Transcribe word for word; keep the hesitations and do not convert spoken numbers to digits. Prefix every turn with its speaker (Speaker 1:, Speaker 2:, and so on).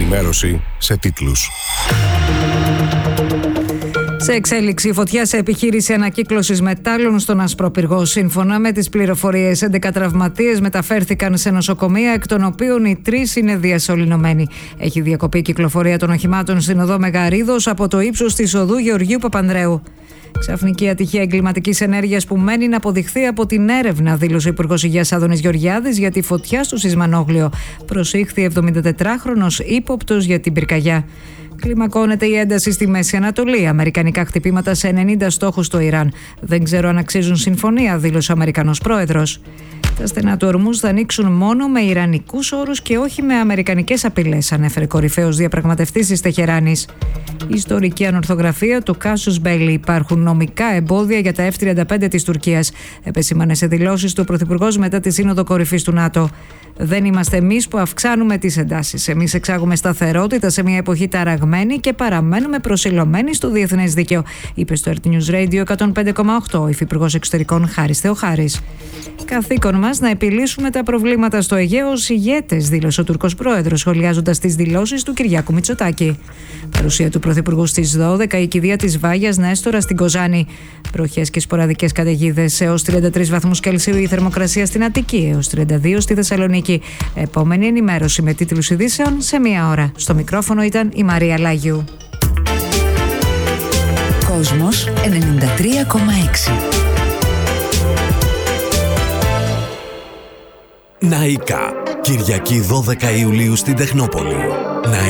Speaker 1: Ενημέρωση σε τίτλους.
Speaker 2: Σε εξέλιξη, φωτιά σε επιχείρηση ανακύκλωσης μετάλλων στον Ασπρόπυργο. Σύμφωνα με τις πληροφορίες, έντεκα τραυματίες μεταφέρθηκαν σε νοσοκομεία, εκ των οποίων οι τρεις είναι διασωληνωμένοι. Έχει διακοπεί η κυκλοφορία των οχημάτων στην οδό Μεγαρίδος από το ύψος της οδού Γεωργίου Παπανδρέου. Ξαφνική ατυχία εγκληματικής ενέργειας που μένει να αποδειχθεί από την έρευνα, δήλωσε ο Υπουργός Υγείας Άδωνης Γεωργιάδης για τη φωτιά στο Σισμανόγλιο. Προσήχθη εβδομηντατετράχρονος ύποπτος για την πυρκαγιά. Κλιμακώνεται η ένταση στη Μέση Ανατολή. Αμερικανικά χτυπήματα σε ενενήντα στόχους στο Ιράν. Δεν ξέρω αν αξίζουν συμφωνία, δήλωσε ο Αμερικανός πρόεδρος. Τα στενά του Ορμούζ θα ανοίξουν μόνο με ιρανικούς όρους και όχι με αμερικανικές απειλές, ανέφερε κορυφαίος διαπραγματευτής της Τεχεράνης. Η ιστορική ανορθογραφία του Κάσους Μπέιλι. Υπάρχουν νομικά εμπόδια για τα εφ τριάντα πέντε της Τουρκίας, επεσήμανε σε δηλώσεις του Πρωθυπουργός μετά τη Σύνοδο Κορυφής του ΝΑΤΟ. Δεν είμαστε εμείς που αυξάνουμε τις εντάσεις. Εμείς εξάγουμε σταθερότητα σε μια εποχή ταραγμένη και παραμένουμε προσιλωμένοι στο διεθνές δίκαιο, είπε στο Earth News Radio εκατόν πέντε κόμμα οκτώ ο Υφυπουργός Εξωτερικών Χάρης Θεοχάρης. Καθήκον μας να επιλύσουμε τα προβλήματα στο Αιγαίο ως ηγέτες, δήλωσε ο Τουρκός πρόεδρος, σχολιάζοντας τις δηλώσεις του Κυριάκου Μητσοτάκη. Παρουσία του Πρωθυπουργού στις δώδεκα, η κηδεία της Βάγιας Νέστορα στην Κοζάνη. Βροχές και σποραδικές καταιγίδες. Έως τριάντα τρεις βαθμούς Κελσίου η θερμοκρασία στην Αττική, έως τριάντα δύο στη Θεσσαλονίκη. Επόμενη ενημέρωση με τίτλους ειδήσεων σε μία ώρα. Στο μικρόφωνο ήταν η Μαρία Λάγιου.
Speaker 3: Κόσμος ενενήντα τρία κόμμα έξι.
Speaker 4: Ναϊκά. Κυριακή δώδεκα Ιουλίου στην Τεχνόπολη.